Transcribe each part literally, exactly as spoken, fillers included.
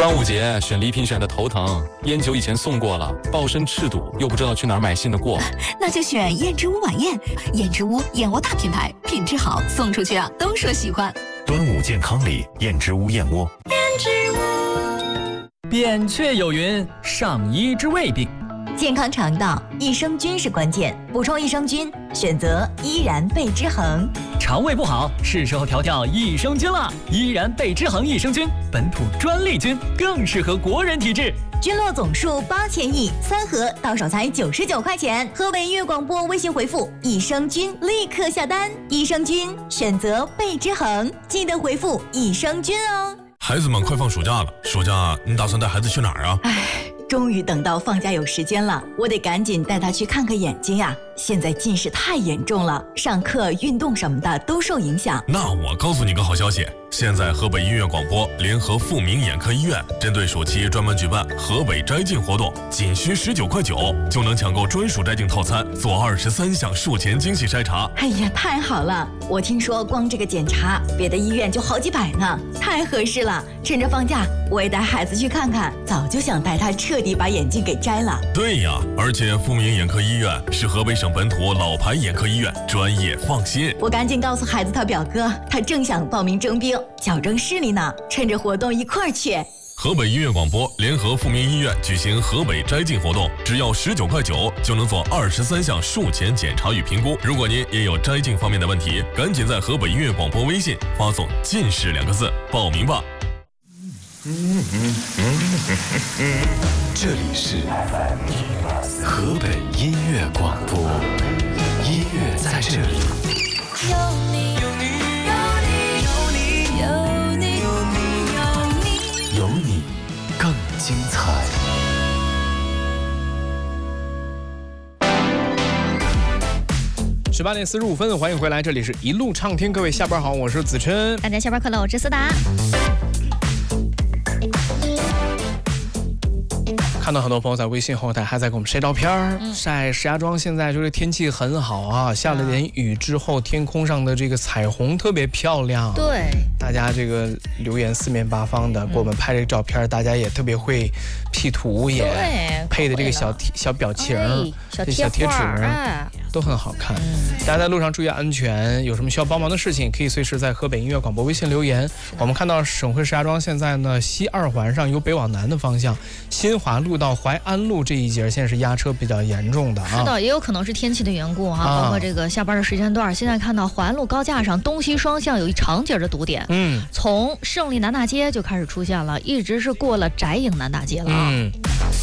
端午节选礼品选的头疼，烟酒以前送过了，抱身赤赌，又不知道去哪儿买新的过。 那就选燕之屋晚宴，燕之屋燕窝大品牌，品质好，送出去啊都说喜欢。 端午健康礼，燕之屋燕窝。 燕之屋。 扁鹊有云：上医之未病。 健康肠道，益生菌是关键，补充益生菌，选择依然贝之恒。 肠胃不好，是时候调调益生菌了。依然贝之恒益生菌，本土专利菌，更适合国人体质。 菌落总数八千亿，三盒到手才九十九块钱。河北音乐广播微信回复益生菌，立刻下单。益生菌选择贝之恒，记得回复益生菌哦。 孩子们快放暑假了，暑假你打算带孩子去哪儿啊？ 唉，终于等到放假有时间了，我得赶紧带他去看看眼睛呀。现在近视太严重了，上课、运动什么的都受影响。 那我告诉你个好消息，现在河北音乐广播联合富民眼科医院，针对暑期专门举办河北摘镜活动，仅需十九块九就能抢购专属摘镜套餐，做二十三项术前精细筛查。 哎呀，太好了！我听说光这个检查，别的医院就好几百呢，太合适了。趁着放假，我也带孩子去看看，早就想带他彻底把眼镜给摘了。 对呀，而且富民眼科医院是河北省本土老牌眼科医院，专业放心。 我赶紧告诉孩子他表哥，他正想报名征兵，矫正视力呢，趁着活动一块儿去。 河北音乐广播联合富民医院举行河北摘镜活动，只要十九块九就能做二十三项术前检查与评估。如果您也有摘镜方面的问题，赶紧在河北音乐广播微信发送“近视”两个字报名吧。 这里是河北音乐广播，音乐在这里。 有你，有你，有你，有你，有你，有你， 有你更精彩。 十八点四十五分，欢迎回来，这里是一路畅听，各位下班好，我是子琛。 大家下班快乐，我是思达。 看到很多朋友在微信后台还在给我们晒照片儿、 嗯、 晒石家庄现在就是天气很好啊，下了点雨之后，天空上的这个彩虹特别漂亮。 对， 大家这个留言四面八方的、嗯、给我们拍这个照片，大家也特别会 P 图，也配的这个小小表情、哎、 小贴纸、 哎、 都很好看、嗯、大家在路上注意安全，有什么需要帮忙的事情可以随时在河北音乐广播微信留言。我们看到省会石家庄现在呢，西二环上由北往南的方向，新华路到淮安路这一节现在是压车比较严重的啊。 是的，也有可能是天气的缘故哈、啊，包括这个下班的时间段，现在看到淮安路高架上东西双向有一长节的堵点，嗯，从胜利南大街就开始出现了，一直是过了翟影南大街了啊。嗯，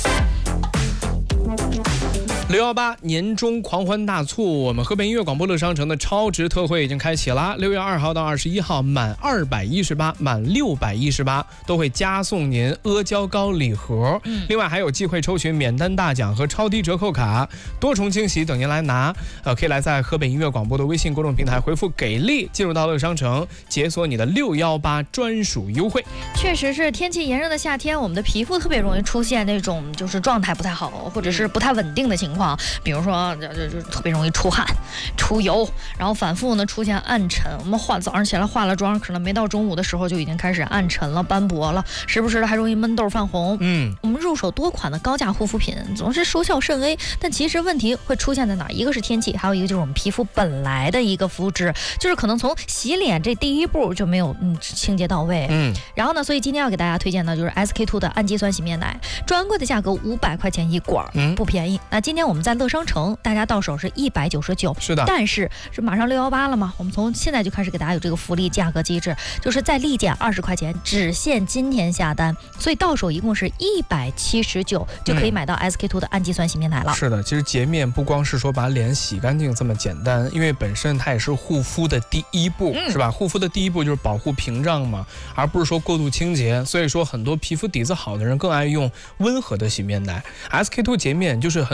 六一八年中狂欢大促，我们河北音乐广播乐商城的超值特惠已经开启了。六月二号到二十一号，满二百一十八、满六百一十八都会加送您阿胶糕礼盒、嗯。另外还有机会抽取免单大奖和超低折扣卡，多重惊喜等您来拿。呃，可以来在河北音乐广播的微信公众平台回复“给力”，进入到乐商城，解锁你的六一八专属优惠。 确实是天气炎热的夏天，我们的皮肤特别容易出现那种就是状态不太好，或者是不太稳定的情况。比如说就就就特别容易出汗出油，然后反复呢出现暗沉，我们化早上起来化了妆，可能没到中午的时候就已经开始暗沉了斑驳了，时不时的还容易闷痘泛红。嗯，我们入手多款的高价护肤品总是收效甚微，但其实问题会出现在哪儿？一个是天气，还有一个就是我们皮肤本来的一个肤质，就是可能从洗脸这第一步就没有嗯清洁到位。嗯，然后呢，所以今天要给大家推荐的就是 S K two 的氨基酸洗面奶，专柜的价格五百块钱一管，嗯，不便宜。那今天我们在乐商城，大家到手是一百九十九，是的。但是是马上六一八了嘛，我们从现在就开始给大家有这个福利价格机制，就是再立减二十块钱，只限今天下单，所以到手一共是一百七十九，就可以买到 S K two 的氨基酸洗面奶了。 是的，其实洁面不光是说把脸洗干净这么简单，因为本身它也是护肤的第一步，嗯、是吧？护肤的第一步就是保护屏障嘛，而不是说过度清洁。所以说很多皮肤底子好的人更爱用温和的洗面奶。S K two 洁面就是很懂肤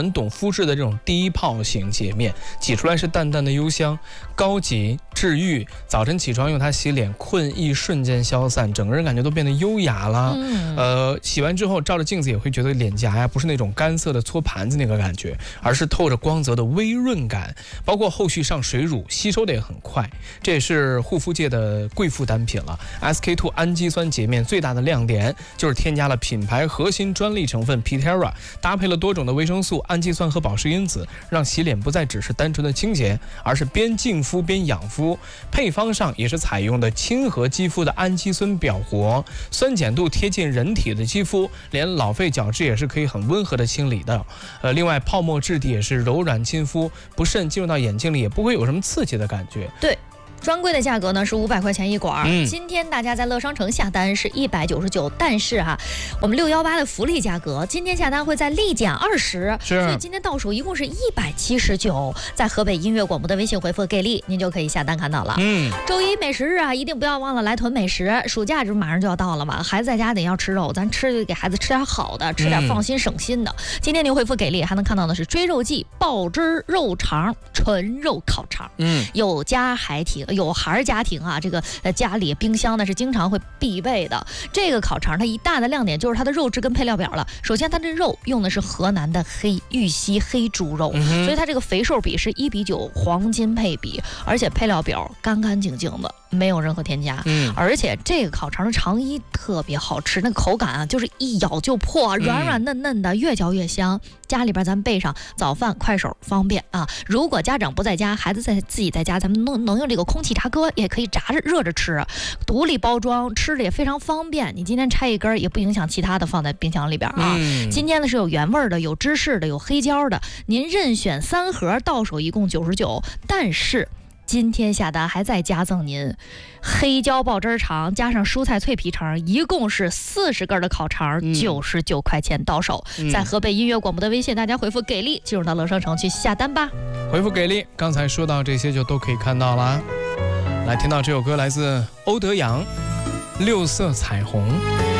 肤质的这种低泡型洁面，挤出来是淡淡的幽香，高级治愈。早晨起床用它洗脸，困意瞬间消散，整个人感觉都变得优雅了。嗯、呃，洗完之后照着镜子也会觉得脸颊呀不是那种干涩的搓盘子那个感觉，而是透着光泽的微润感。包括后续上水乳，吸收的也很快，这也是护肤界的贵妇单品了。S K 二 氨基酸洁面最大的亮点就是添加了品牌核心专利成分 Pitera， 搭配了多种的维生素、氨基酸和保湿因子，让洗脸不再只是单纯的清洁，而是边净肤边养肤。配方上也是采用的亲和肌肤的氨基酸表活，酸碱度贴近人体的肌肤，连老废角质也是可以很温和的清理的。呃，另外泡沫质地也是柔软亲肤，不慎进入到眼睛里也不会有什么刺激的感觉。 对。专柜的价格呢是五百块钱一管、 嗯、 今天大家在乐商城下单是一百九十九，但是哈、啊，我们六一八的福利价格今天下单会再立减二十，所以今天到手一共是一百七十九。在河北音乐广播的微信回复给力，您就可以下单看到了。嗯，周一美食日啊，一定不要忘了来囤美食。暑假这马上就要到了嘛，孩子在家得要吃肉，咱吃给孩子吃点好的，吃点放心省心的。嗯、今天您回复给力，还能看到的是追肉季爆汁肉肠纯肉烤肠，嗯，有家还挺。有孩儿家庭啊，这个呃家里冰箱呢是经常会必备的。这个烤肠它一大的亮点就是它的肉质跟配料表了。首先它这肉用的是河南的黑玉溪黑猪肉、嗯，所以它这个肥瘦比是一比九黄金配比，而且配料表干干净净的，没有任何添加。嗯，而且这个烤肠的肠衣特别好吃，那个口感啊就是一咬就破，软软嫩嫩的，越嚼越香。家里边咱备上早饭快手方便啊。如果家长不在家，孩子在自己在家，咱们能能用这个空气炸锅，也可以炸着热着吃，独立包装，吃着也非常方便。你今天拆一根也不影响其他的放在冰箱里边啊。嗯、今天呢是有原味的，有芝士的，有黑椒的，您任选三盒，到手一共九十九，但是。今天下单还再加赠您黑椒爆汁肠加上蔬菜脆皮肠，一共是四十根的烤肠，九十九块钱到手。嗯、在河北音乐广播的微信，大家回复给力，进入到乐商城去下单吧。 回复给力，刚才说到这些就都可以看到了。来听到这首歌，来自欧德阳，《六色彩虹》。